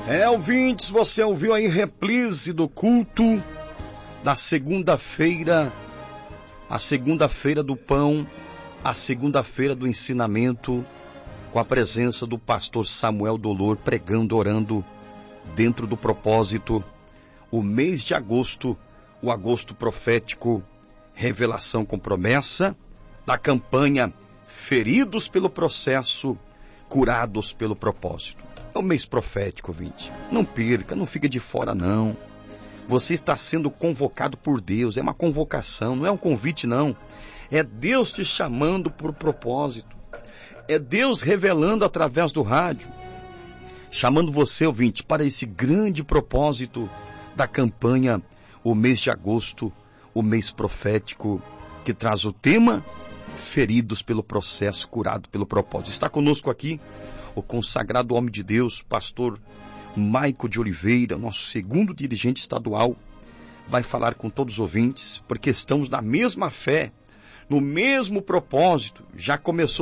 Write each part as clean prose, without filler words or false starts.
Ouvintes, você ouviu aí reprise do culto da segunda-feira, a segunda-feira do pão, a segunda-feira do ensinamento, com a presença do pastor Samuel Dolor, pregando, orando, dentro do propósito, o mês de agosto, o agosto profético, revelação com promessa, da campanha Feridos pelo Processo, Curados pelo Propósito. É o mês profético, ouvinte. Não perca, não fica de fora não. Você está sendo convocado por Deus, é uma convocação, não é um convite não. É Deus te chamando por propósito. É Deus revelando através do rádio, chamando você, ouvinte, para esse grande propósito da campanha, o mês de agosto, o mês profético, que traz o tema Feridos pelo Processo, Curado pelo Propósito. Está conosco aqui o consagrado homem de Deus, pastor Maico de Oliveira, nosso segundo dirigente estadual, vai falar com todos os ouvintes, porque estamos na mesma fé, no mesmo propósito. Já começou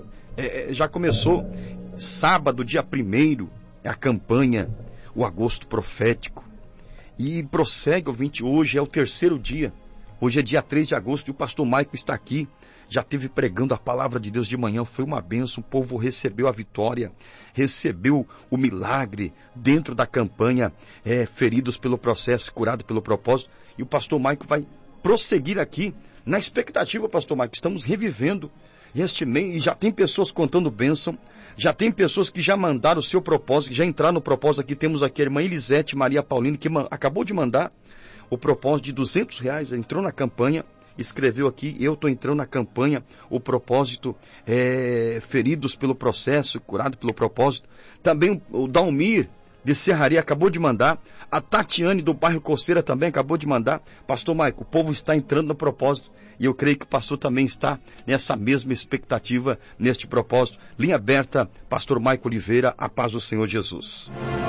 sábado, dia 1º, a campanha, o agosto profético. E prossegue, ouvinte, hoje é o 3º dia. Hoje é dia 3 de agosto e o pastor Maico está aqui. Já esteve pregando a palavra de Deus de manhã, foi uma bênção, o povo recebeu a vitória, recebeu o milagre dentro da campanha, Feridos pelo Processo, Curado pelo Propósito. E o pastor Maico vai prosseguir aqui, na expectativa, pastor Maico, estamos revivendo este mês, e já tem pessoas contando bênção, já tem pessoas que já mandaram o seu propósito, que já entraram no propósito aqui. Temos aqui a irmã Elisete Maria Paulino, que acabou de mandar o propósito de R$200, entrou na campanha, escreveu aqui: eu estou entrando na campanha, o propósito Feridos pelo Processo, Curado pelo Propósito. Também o Dalmir de Serraria acabou de mandar, a Tatiane do bairro Coceira também acabou de mandar. Pastor Maico, o povo está entrando no propósito, e eu creio que o pastor também está nessa mesma expectativa, neste propósito. Linha aberta, pastor Maico Oliveira, a paz do Senhor Jesus.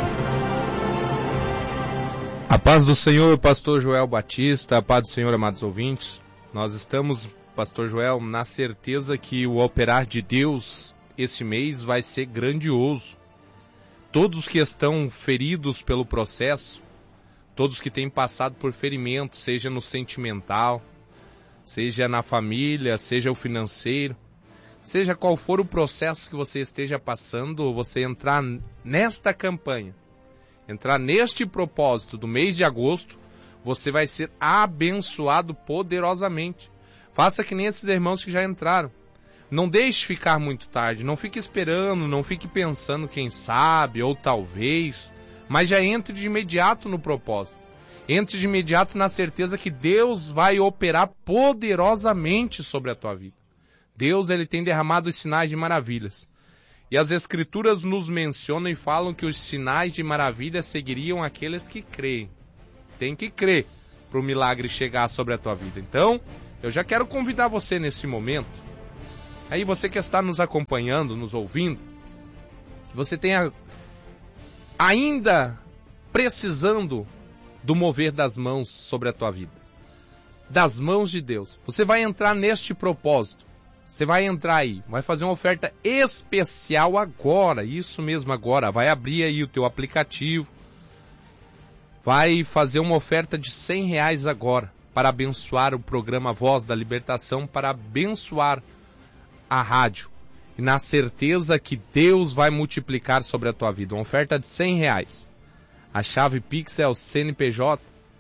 A paz do Senhor, pastor Joel Batista, a paz do Senhor, amados ouvintes. Nós estamos, pastor Joel, na certeza que o operar de Deus esse mês vai ser grandioso. Todos que estão feridos pelo processo, todos que têm passado por ferimento, seja no sentimental, seja na família, seja o financeiro, seja qual for o processo que você esteja passando, você entrar nesta campanha, entrar neste propósito do mês de agosto, você vai ser abençoado poderosamente. Faça que nem esses irmãos que já entraram. Não deixe ficar muito tarde, não fique esperando, não fique pensando quem sabe ou talvez, mas já entre de imediato no propósito. Entre de imediato na certeza que Deus vai operar poderosamente sobre a tua vida. Deus, ele tem derramado os sinais de maravilhas. E as Escrituras nos mencionam e falam que os sinais de maravilha seguiriam aqueles que creem. Tem que crer para o milagre chegar sobre a tua vida. Então, eu já quero convidar você nesse momento, aí você que está nos acompanhando, nos ouvindo, que você tenha ainda precisando do mover das mãos sobre a tua vida. Das mãos de Deus. Você vai entrar neste propósito. Você vai entrar aí, vai fazer uma oferta especial agora, isso mesmo agora. Vai abrir aí o teu aplicativo, vai fazer uma oferta de R$100 agora, para abençoar o programa Voz da Libertação, para abençoar a rádio. E na certeza que Deus vai multiplicar sobre a tua vida. Uma oferta de R$100. A chave Pix é o CNPJ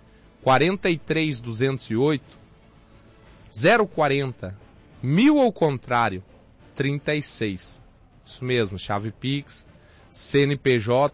43208 040 1000 ao contrário 36. Isso mesmo, chave Pix, CNPJ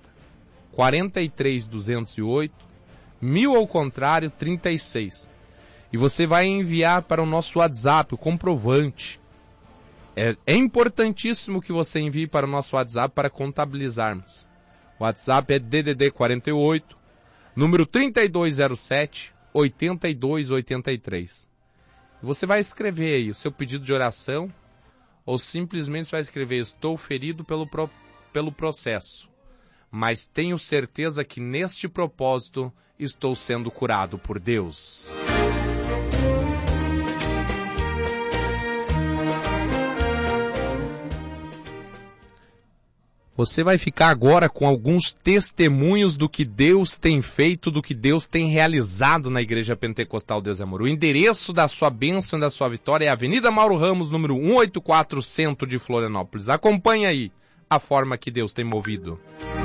43208 1000 ao contrário 36. E você vai enviar para o nosso WhatsApp o comprovante. É importantíssimo que você envie para o nosso WhatsApp para contabilizarmos. O WhatsApp é DDD 48, número 3207 8283. Você vai escrever aí o seu pedido de oração, ou simplesmente você vai escrever: estou ferido pelo processo, mas tenho certeza que neste propósito estou sendo curado por Deus. Você vai ficar agora com alguns testemunhos do que Deus tem feito, do que Deus tem realizado na Igreja Pentecostal Deus e Amor. O endereço da sua bênção e da sua vitória é a Avenida Mauro Ramos, número 184, centro de Florianópolis. Acompanhe aí a forma que Deus tem movido.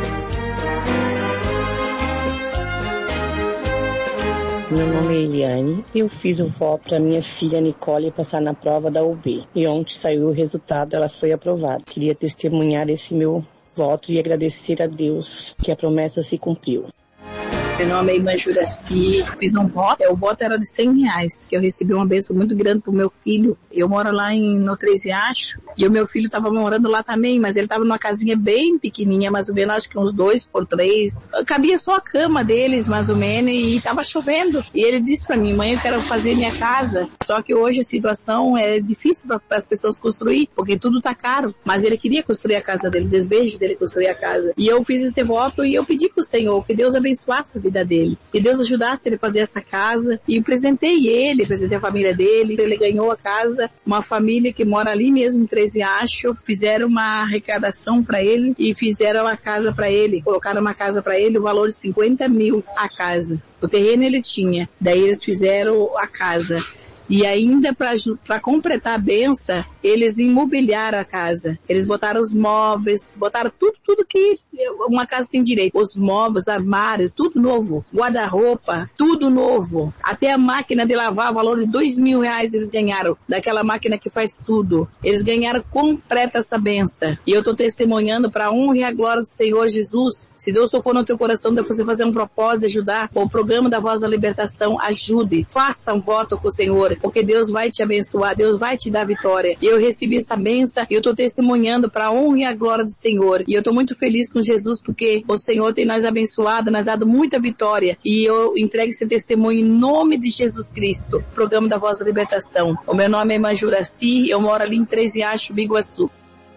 Meu nome é Eliane e eu fiz o voto para minha filha Nicole passar na prova da UB. E ontem saiu o resultado, ela foi aprovada. Queria testemunhar esse meu voto e agradecer a Deus que a promessa se cumpriu. Meu nome é Irmã Juraci, fiz um voto, o voto era de R$100, que eu recebi uma bênção muito grande pro meu filho. Eu moro lá no Três Riachos, e o meu filho estava morando lá também, mas ele estava numa casinha bem pequenininha, mais ou menos, acho que uns 2x3. Cabia só a cama deles, mais ou menos, e estava chovendo. E ele disse para mim, mãe, eu quero fazer minha casa, só que hoje a situação é difícil para as pessoas construir, porque tudo tá caro. Mas ele queria construir a casa dele, desejo dele construir a casa. E eu fiz esse voto e eu pedi pro Senhor que Deus abençoasse a vida dele. Que Deus ajudasse ele a fazer essa casa. E presentei ele, presentei a família dele. Ele ganhou a casa. Uma família que mora ali mesmo em Três Riachos. Fizeram uma arrecadação para ele e fizeram a casa para ele. Colocaram uma casa para ele, o valor de 50 mil a casa. O terreno ele tinha. Daí eles fizeram a casa. E ainda para completar a benção, eles imobiliaram a casa. Eles botaram os móveis, botaram tudo que uma casa tem direito. Os móveis, armário, tudo novo. Guarda-roupa, tudo novo. Até a máquina de lavar, o valor de R$2.000 eles ganharam. Daquela máquina que faz tudo. Eles ganharam completa essa benção. E eu estou testemunhando para a honra e a glória do Senhor Jesus. Se Deus tocou no teu coração de você fazer um propósito de ajudar o programa da Voz da Libertação, ajude. Faça um voto com o Senhor. Porque Deus vai te abençoar, Deus vai te dar vitória. E eu recebi essa bênção e eu estou testemunhando para a honra e a glória do Senhor. E eu estou muito feliz com Jesus porque o Senhor tem nos abençoado, nos dado muita vitória. E eu entrego esse testemunho em nome de Jesus Cristo. Programa da Voz da Libertação. O meu nome é Irmã Juraci, eu moro ali em Três Riachos, Biguaçu.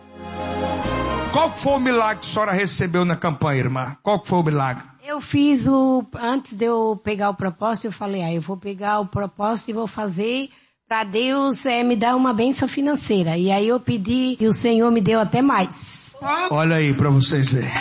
Qual foi o milagre que a senhora recebeu na campanha, irmã? Qual foi o milagre? Eu fiz antes de eu pegar o propósito, eu falei, eu vou pegar o propósito e vou fazer para Deus me dar uma bênção financeira. E aí eu pedi e o Senhor me deu até mais. Olha aí para vocês verem.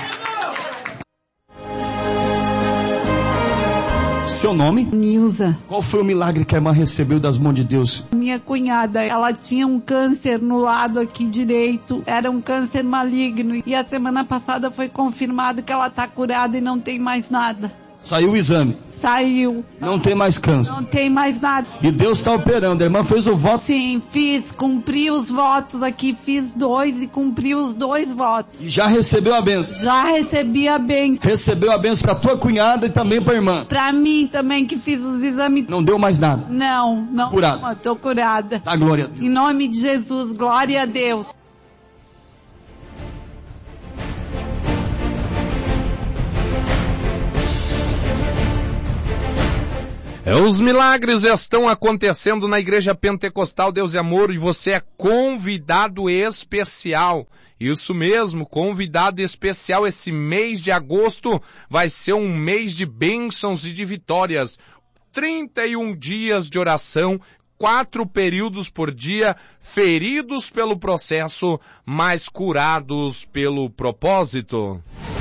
Seu nome? Nilza. Qual foi o milagre que a irmã recebeu das mãos de Deus? Minha cunhada, ela tinha um câncer no lado aqui direito, era um câncer maligno e a semana passada foi confirmado que ela está curada e não tem mais nada. Saiu o exame? Saiu. Não tem mais câncer? Não tem mais nada. E Deus está operando, a irmã fez o voto? Sim, cumpri os votos aqui, fiz 2 e cumpri os 2 votos. E já recebeu a bênção? Já recebi a bênção. Recebeu a bênção para tua cunhada e também para a irmã? Para mim também, que fiz os exames. Não deu mais nada? Não. Curada? Estou curada. Dá glória a Deus. Em nome de Jesus, glória a Deus. Os milagres estão acontecendo na Igreja Pentecostal Deus e Amor e você é convidado especial. Isso mesmo, convidado especial. Esse mês de agosto vai ser um mês de bênçãos e de vitórias. 31 dias de oração, 4 períodos por dia, feridos pelo processo, mas curados pelo propósito.